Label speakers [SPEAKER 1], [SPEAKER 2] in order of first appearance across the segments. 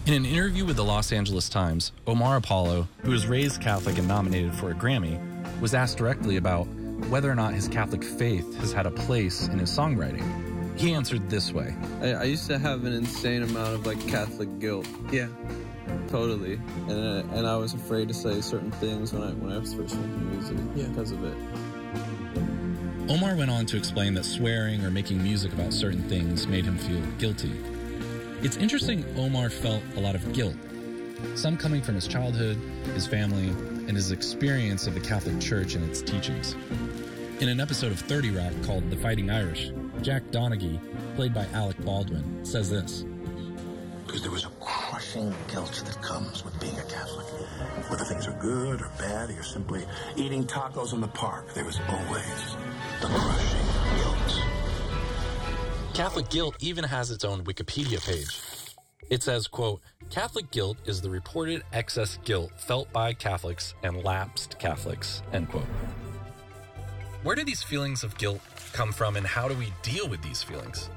[SPEAKER 1] In an interview with the Los Angeles Times, Omar Apollo, who was raised Catholic and nominated for a Grammy, was asked directly about whether or not his Catholic faith has had a place in his songwriting. He answered this way.
[SPEAKER 2] I used to have an insane amount of Catholic guilt.
[SPEAKER 3] Yeah.
[SPEAKER 2] Totally. And I was afraid to say certain things when I was first making music because of it.
[SPEAKER 1] Omar went on to explain that swearing or making music about certain things made him feel guilty. It's interesting Omar felt a lot of guilt, some coming from his childhood, his family, and his experience of the Catholic Church and its teachings. In an episode of 30 Rock called The Fighting Irish, Jack Donaghy, played by Alec Baldwin, says this.
[SPEAKER 4] Because there was a crushing guilt that comes with being a Catholic. Whether things are good or bad, or you're simply eating tacos in the park, there was always the crushing guilt.
[SPEAKER 1] Catholic guilt even has its own Wikipedia page. It says, quote, Catholic guilt is the reported excess guilt felt by Catholics and lapsed Catholics, end quote. Where do these feelings of guilt come from, and how do we deal with these feelings?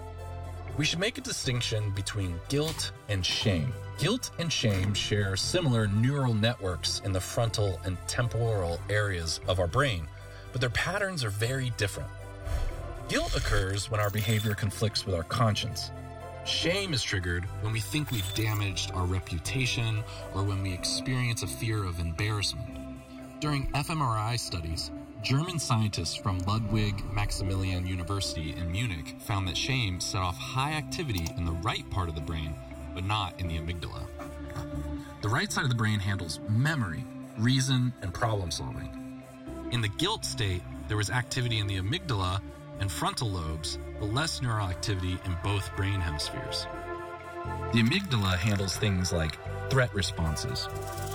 [SPEAKER 1] We should make a distinction between guilt and shame. Guilt and shame share similar neural networks in the frontal and temporal areas of our brain, but their patterns are very different. Guilt occurs when our behavior conflicts with our conscience. Shame is triggered when we think we've damaged our reputation or when we experience a fear of embarrassment. During fMRI studies, German scientists from Ludwig Maximilian University in Munich found that shame set off high activity in the right part of the brain, but not in the amygdala. The right side of the brain handles memory, reason, and problem solving. In the guilt state, there was activity in the amygdala and frontal lobes, but less neural activity in both brain hemispheres. The amygdala handles things like threat responses.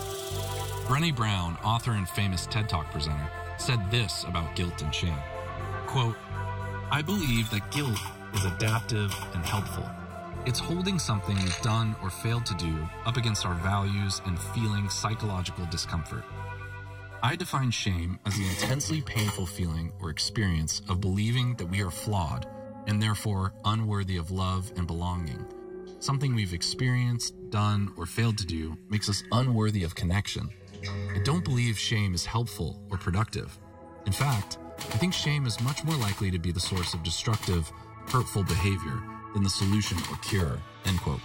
[SPEAKER 1] Brené Brown, author and famous TED Talk presenter, said this about guilt and shame. Quote, I believe that guilt is adaptive and helpful. It's holding something we've done or failed to do up against our values and feeling psychological discomfort. I define shame as the intensely painful feeling or experience of believing that we are flawed and therefore unworthy of love and belonging. Something we've experienced, done, or failed to do makes us unworthy of connection. I don't believe shame is helpful or productive. In fact, I think shame is much more likely to be the source of destructive, hurtful behavior than the solution or cure, end quote.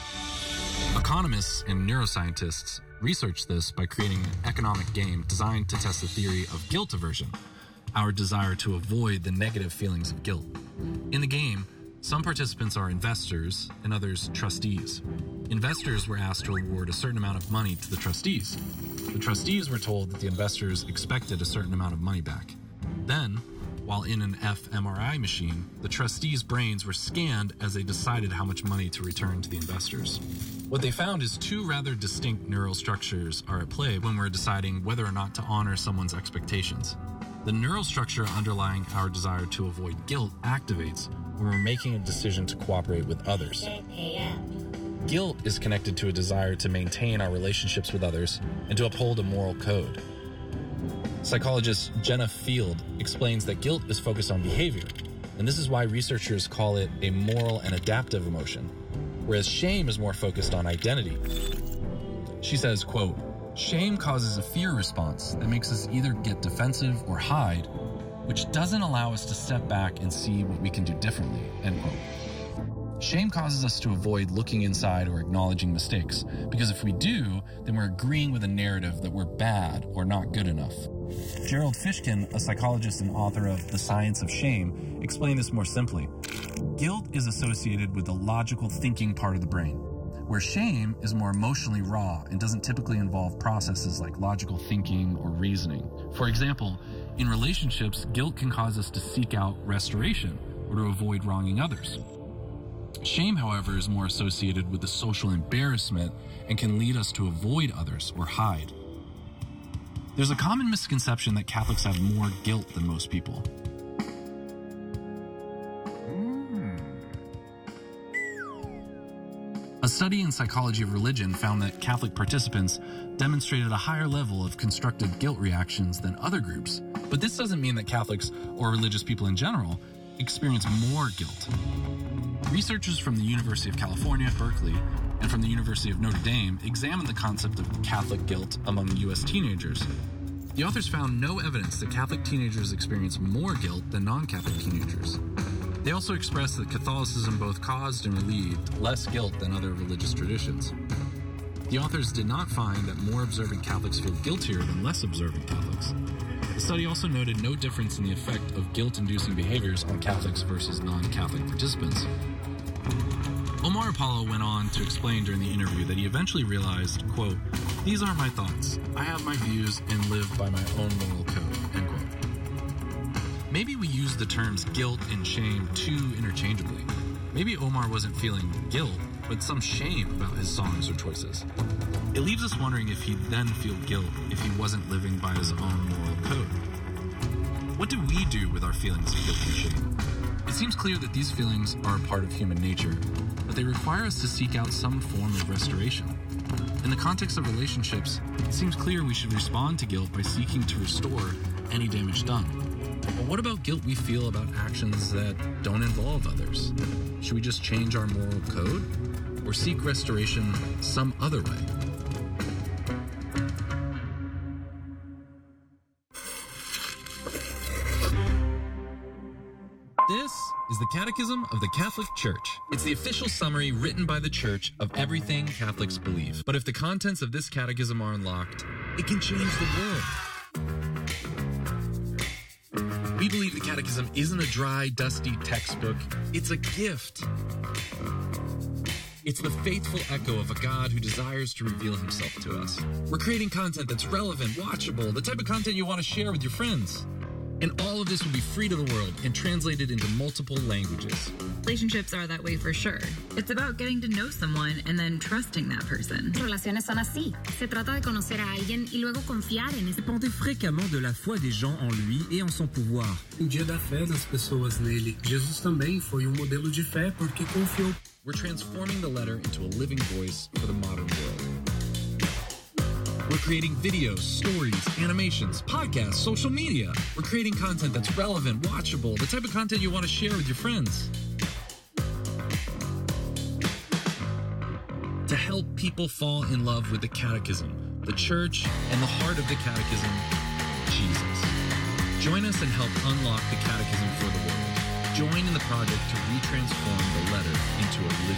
[SPEAKER 1] Economists and neuroscientists researched this by creating an economic game designed to test the theory of guilt aversion, our desire to avoid the negative feelings of guilt. In the game, some participants are investors and others trustees. Investors were asked to award a certain amount of money to the trustees. The trustees were told that the investors expected a certain amount of money back. Then, while in an fMRI machine, the trustees' brains were scanned as they decided how much money to return to the investors. What they found is two rather distinct neural structures are at play when we're deciding whether or not to honor someone's expectations. The neural structure underlying our desire to avoid guilt activates when we're making a decision to cooperate with others. Guilt is connected to a desire to maintain our relationships with others and to uphold a moral code. Psychologist Jenna Field explains that guilt is focused on behavior, and this is why researchers call it a moral and adaptive emotion, whereas shame is more focused on identity. She says, quote, shame causes a fear response that makes us either get defensive or hide, which doesn't allow us to step back and see what we can do differently, end quote. Shame causes us to avoid looking inside or acknowledging mistakes, because if we do, then we're agreeing with a narrative that we're bad or not good enough. Gerald Fishkin, a psychologist and author of The Science of Shame, explained this more simply. Guilt is associated with the logical thinking part of the brain, where shame is more emotionally raw and doesn't typically involve processes like logical thinking or reasoning. For example, in relationships, guilt can cause us to seek out restoration or to avoid wronging others. Shame, however, is more associated with the social embarrassment and can lead us to avoid others or hide. There's a common misconception that Catholics have more guilt than most people. A study in psychology of religion found that Catholic participants demonstrated a higher level of constructive guilt reactions than other groups. But this doesn't mean that Catholics or religious people in general experience more guilt. Researchers from the University of California, Berkeley, and from the University of Notre Dame examined the concept of Catholic guilt among U.S. teenagers. The authors found no evidence that Catholic teenagers experience more guilt than non-Catholic teenagers. They also expressed that Catholicism both caused and relieved less guilt than other religious traditions. The authors did not find that more observant Catholics feel guiltier than less observant Catholics. The study also noted no difference in the effect of guilt-inducing behaviors on Catholics versus non-Catholic participants. Omar Apollo went on to explain during the interview that he eventually realized, quote, "These aren't my thoughts. I have my views and live by my own moral code," end quote. Maybe we use the terms guilt and shame too interchangeably. Maybe Omar wasn't feeling guilt, but some shame about his songs or choices. It leaves us wondering if he'd then feel guilt if he wasn't living by his own moral code. What do we do with our feelings of guilt and shame? It seems clear that these feelings are a part of human nature, but they require us to seek out some form of restoration. In the context of relationships, it seems clear we should respond to guilt by seeking to restore any damage done. But what about guilt we feel about actions that don't involve others? Should we just change our moral code or seek restoration some other way? This is the Catechism of the Catholic Church. It's the official summary written by the Church of everything Catholics believe. But if the contents of this catechism are unlocked, it can change the world. We believe the Catechism isn't a dry, dusty textbook. It's a gift. It's the faithful echo of a God who desires to reveal himself to us. We're creating content that's relevant, watchable, the type of content you want to share with your friends. And all of this will be free to the world and translated into multiple languages.
[SPEAKER 3] Relationships are that way for sure. It's about getting to know someone and then trusting that person.
[SPEAKER 5] Relaciones son así. Se trata de conocer a alguien y luego confiar en ese.
[SPEAKER 6] Dépendait fréquemment de la foi des gens en lui et en son pouvoir.
[SPEAKER 7] Dia da fé das pessoas nele. Jesus também foi modelo de fé porque confiou.
[SPEAKER 1] We're transforming the letter into a living voice for the modern world. We're creating videos, stories, animations, podcasts, social media. We're creating content that's relevant, watchable, the type of content you want to share with your friends. To help people fall in love with the Catechism, the Church, and the heart of the Catechism, Jesus. Join us and help unlock the Catechism for the world. Join in the project to retransform the letter into a living